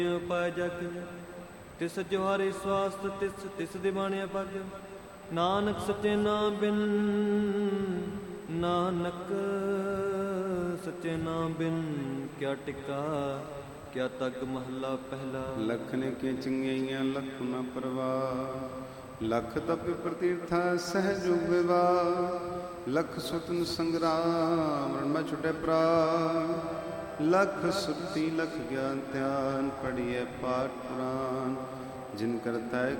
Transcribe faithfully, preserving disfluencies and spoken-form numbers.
ਉਪਾਇ ਜਗ ਤਿਸ ਜੁਹਾਰੇ ਸਵਾਸਤ ਤਿਸ ਤਿਸ ਦਿਵਾਣਿਆ ਪਗ ਨਾਨਕ ਸੱਚੇ ਨਾਮ ਬਿਨ ਨਾਨਕ ਸੱਚੇ ਨਾਮ ਬਿਨ ਕਿਆ ਟਿਕਾ ਕਿਆ ਤਗ ਮਹੱਲਾ ਪਹਿਲਾ। ਲਖਨ ਕੇ ਚੰਗਿਆਈਆਂ ਲਖ ਨ ਪਰਵਾਹ ਲਖ ਤਪ ਪ੍ਰਤੀਰਥਾ ਸਹਿਜ ਵਿਵਾਹ ਲਖ ਸੁਤਨ ਸੰਗਰਾਮ ਰਣ ਮੈਂ ਛੁਟੇ ਪ੍ਰਾਨ ਲਖ ਸੁਰਤੀ ਲਖ ਗਿਆਨ ਧਿਆਨ ਪੜੀਏ ਪਾਠ ਪੁਰਾਨ ਜਿਨ ਕਰਤਾ